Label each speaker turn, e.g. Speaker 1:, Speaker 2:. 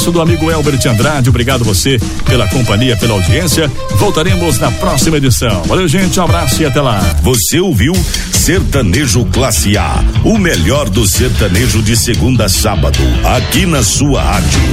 Speaker 1: abraço do amigo Elbert Andrade, obrigado você pela companhia, pela audiência. Voltaremos na próxima edição. Valeu, gente, um abraço e até lá.
Speaker 2: Você ouviu Sertanejo Classe A, o melhor do sertanejo de segunda a sábado, aqui na sua rádio.